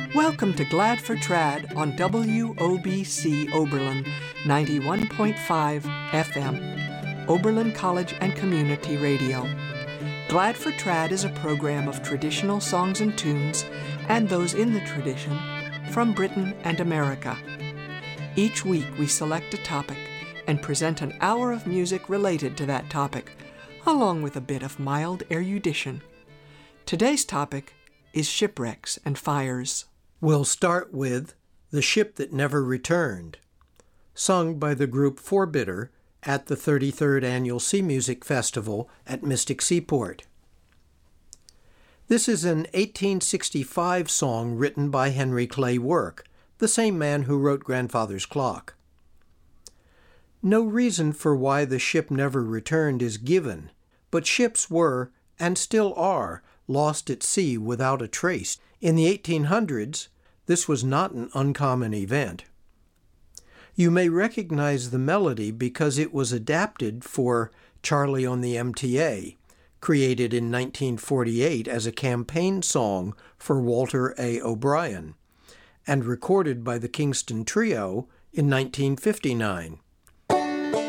Welcome to Glad for Trad on WOBC Oberlin 91.5 FM, Oberlin College and Community Radio. Glad for Trad is a program of traditional songs and tunes, and those in the tradition, from Britain and America. Each week we select a topic and present an hour of music related to that topic, along with a bit of mild erudition. Today's topic is shipwrecks and fires. We'll start with The Ship That Never Returned, sung by the group Forbidder at the 33rd Annual Sea Music Festival at Mystic Seaport. This is an 1865 song written by Henry Clay Work, the same man who wrote Grandfather's Clock. No reason for why the ship never returned is given, but ships were, and still are, lost at sea without a trace. In the 1800s, this was not an uncommon event. You may recognize the melody because it was adapted for Charlie on the MTA, created in 1948 as a campaign song for Walter A. O'Brien, and recorded by the Kingston Trio in 1959.